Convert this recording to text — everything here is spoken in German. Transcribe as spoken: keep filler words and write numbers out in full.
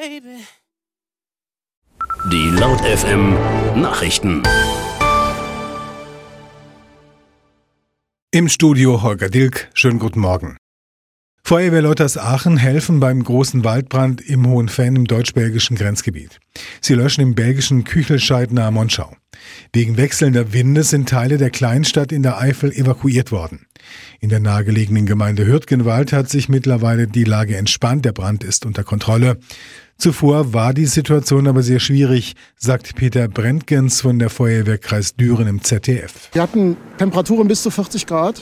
baby. Die Laut F M Nachrichten. Im Studio Holger Dilk. Schönen guten Morgen. Feuerwehrleute aus Aachen helfen beim großen Waldbrand im Hohenfenn im deutsch-belgischen Grenzgebiet. Sie löschen im belgischen Küchelscheid nahe Monschau. Wegen wechselnder Winde sind Teile der Kleinstadt in der Eifel evakuiert worden. In der nahegelegenen Gemeinde Hürtgenwald hat sich mittlerweile die Lage entspannt. Der Brand ist unter Kontrolle. Zuvor war die Situation aber sehr schwierig, sagt Peter Brentgens von der Feuerwehrkreis Düren im Z D F. Wir hatten Temperaturen bis zu vierzig Grad